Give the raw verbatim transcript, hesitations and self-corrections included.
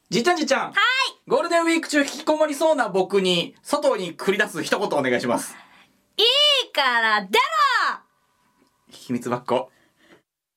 じっちゃんじっちゃん。はい。ゴールデンウィーク中引きこもりそうな僕に、外に繰り出す一言お願いします。 いいから出ろ！ 秘密ばっこ。